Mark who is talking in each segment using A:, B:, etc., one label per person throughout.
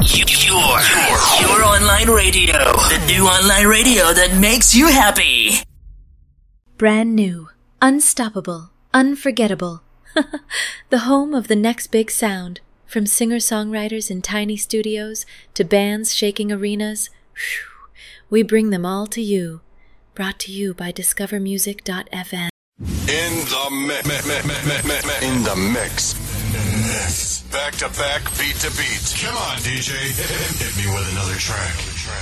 A: Your online radio. The new online radio that makes you happy.
B: Brand new, unstoppable, unforgettable. The home of the next big sound. From singer-songwriters in tiny studios to bands shaking arenas. We bring them all to you. Brought to you by discovermusic.fm.
C: In the mix. Back to back, beat to beat.
D: Come on, DJ. Hit me with another track.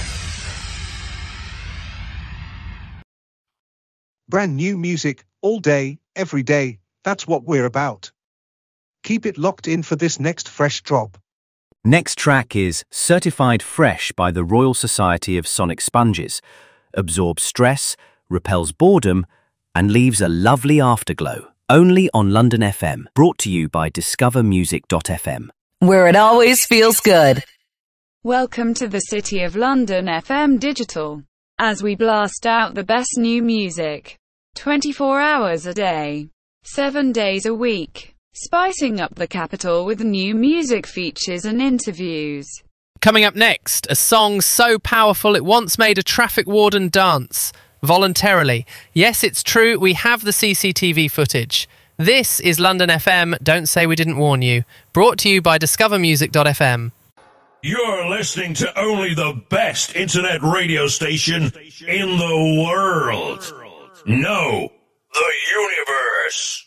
E: Brand new music, all day, every day. That's what we're about. Keep it locked in for this next fresh drop.
F: Next track is Certified Fresh by the Royal Society of Sonic Sponges. Absorbs stress, repels boredom, and leaves a lovely afterglow. Only on London FM. Brought to you by discovermusic.fm.
G: Where it always feels good.
H: Welcome to the City of London FM Digital. As we blast out the best new music. 24 hours a day. 7 days a week. Spicing up the capital with new music features and interviews.
I: Coming up next, a song so powerful it once made a traffic warden dance. Voluntarily. Yes, it's true, we have the CCTV footage. This is London FM, Don't Say We Didn't Warn You. Brought to you by discovermusic.fm.
D: You're listening to only the best internet radio station in the world. No, the universe.